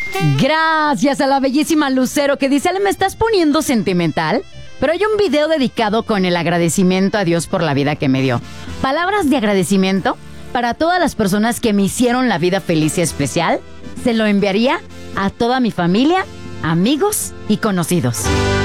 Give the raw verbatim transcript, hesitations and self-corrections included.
Gracias a la bellísima Lucero que dice, Ale, ¿me estás poniendo sentimental? Pero hay un video dedicado con el agradecimiento a Dios por la vida que me dio. Palabras de agradecimiento para todas las personas que me hicieron la vida feliz y especial. Se lo enviaría a toda mi familia, amigos y conocidos.